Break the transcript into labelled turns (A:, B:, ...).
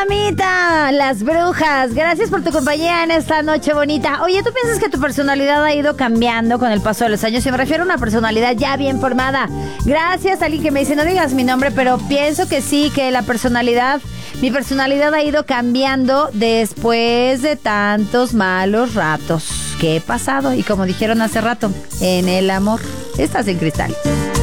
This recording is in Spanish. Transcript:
A: Dinamita, las brujas, gracias por tu compañía en esta noche bonita. Oye, ¿tú piensas que tu personalidad ha ido cambiando con el paso de los años? Y me refiero a una personalidad ya bien formada. Gracias a alguien que me dice, no digas mi nombre, pero pienso que sí, que mi personalidad ha ido cambiando después de tantos malos ratos que he pasado. Y como dijeron hace rato, en el amor, estás en cristal.